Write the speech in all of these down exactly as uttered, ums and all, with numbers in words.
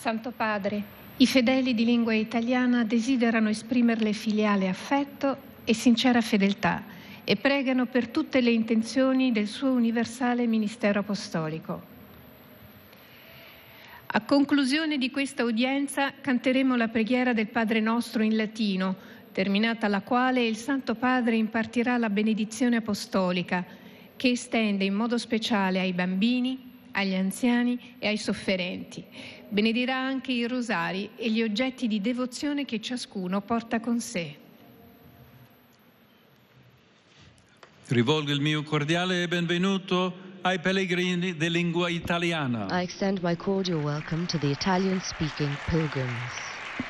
Santo Padre, i fedeli di lingua italiana desiderano esprimerle filiale affetto e sincera fedeltà e pregano per tutte le intenzioni del suo universale ministero apostolico. A conclusione di questa udienza canteremo la preghiera del Padre Nostro in latino, terminata la quale il Santo Padre impartirà la benedizione apostolica, che estende in modo speciale ai bambini, agli anziani e ai sofferenti. Benedirà anche i rosari e gli oggetti di devozione che ciascuno porta con sé. Rivolgo il mio cordiale benvenuto ai pellegrini di lingua italiana. I extend my cordial welcome to the Italian-speaking pilgrims.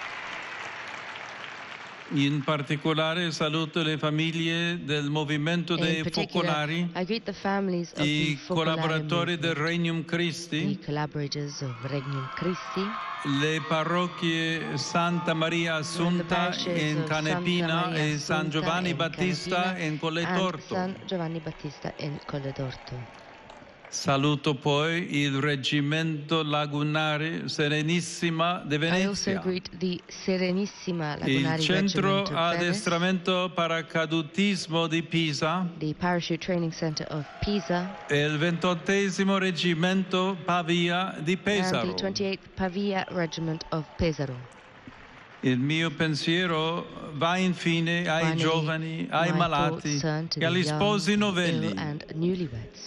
In particolare saluto le famiglie del movimento dei focolari, I greet the families of i the Focolare collaboratori del movement, Regnum the Christi, collaborators of Regnum Christi, le parrocchie Santa Maria Assunta parishes in of Canepina Santa Maria e San Assunta Giovanni in Battista Canepina in Colle and d'Orto. San Giovanni Battista in Colle d'Orto. Saluto poi il Reggimento Lagunare Serenissima di I also Venezia, greet the Serenissima il Lagunari Centro Regiment of Venice, Addestramento Paracadutismo di Pisa the Parachute Training Center of Pisa, e il ventottesimo Reggimento Pavia di and Pesaro. the twenty-eighth Pavia Regiment of Pesaro. Il mio pensiero va infine ai Finally, giovani, ai my malati thoughts turn to e agli the young, sposi the novelli. ill and newlyweds.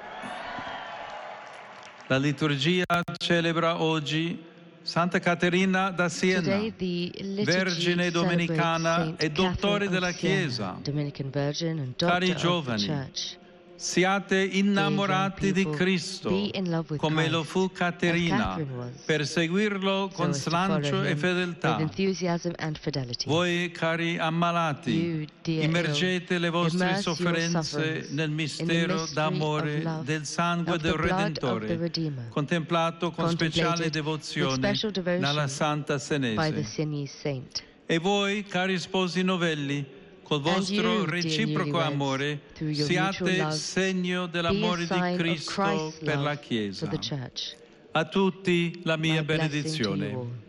La liturgia celebra oggi Santa Caterina da Siena, Today, the liturgy Vergine Domenicana celebrates e Saint Dottore Catherine della of Siena, Chiesa. Dominican Virgin and Cari Doctor of the giovani, Church. siate innamorati di people, Cristo, be in love with come Christ, lo fu as Caterina, Catherine was, per seguirlo so con as to follow slancio e him fedeltà. with enthusiasm and fidelity. Voi, cari ammalati, You, dear immergete ill, le vostre immerse your sofferenze sufferings nel in the mistero mystery d'amore of love del sangue of del the blood of the Redentore, Redeemer, contemplato con speciale contemplated with devozione special devotion dalla Santa by the Senese. Sienese saint. E voi, cari sposi novelli, col vostro you, dear reciproco newlyweds, amore, through your mutual siate love, segno Be a dell'amore sign di of Cristo Christ's per la love Chiesa. for the Church. A tutti la mia My blessing to you benedizione. all.